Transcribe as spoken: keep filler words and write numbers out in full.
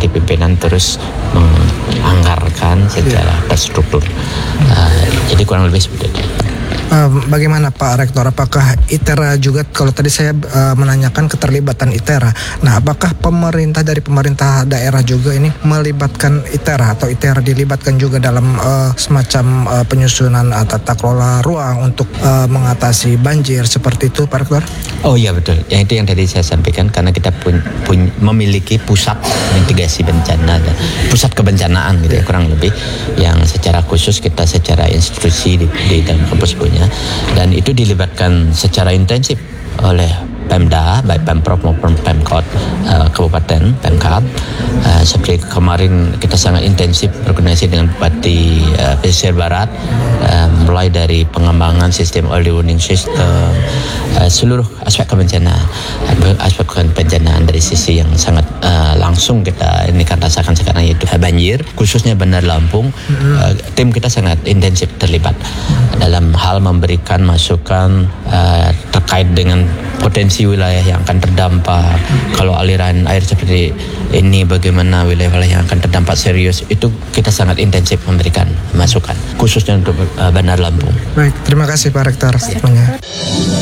sebagai pimpinan terus menganggarkan secara terstruktur. Uh, jadi kurang lebih seperti itu. Uh, bagaimana Pak Rektor, apakah ITERA juga, kalau tadi saya uh, menanyakan keterlibatan ITERA, nah apakah pemerintah dari pemerintah daerah juga ini melibatkan ITERA atau ITERA dilibatkan juga dalam uh, semacam uh, penyusunan uh, tata kelola ruang untuk uh, mengatasi banjir seperti itu Pak Rektor? Oh iya betul, yang itu yang tadi saya sampaikan, karena kita pun, pun memiliki pusat mitigasi bencana dan pusat kebencanaan gitu ya, kurang lebih yang secara khusus kita secara institusi di, di dalam kampus punya. Dan itu dilibatkan secara intensif oleh Pemda, baik Pemprov maupun Pemkot uh, Kabupaten, Pemkab. Uh, seperti kemarin kita sangat intensif berkoordinasi dengan Bupati uh, Pesisir Barat, uh, mulai dari pengembangan sistem early warning system, uh, seluruh aspek kebencanaan, aspek kebencanaan dari sisi yang sangat uh, langsung kita ini kan rasakan sekarang, yaitu banjir, khususnya Bandar Lampung. Uh, tim kita sangat intensif terlibat dalam hal memberikan masukan uh, terkait dengan potensi wilayah yang akan terdampak. Kalau aliran air seperti ini, bagaimana wilayah-wilayah yang akan terdampak serius, itu kita sangat intensif memberikan masukan, khususnya untuk uh, Bandar Lampung. Baik, terima kasih Pak Rektor.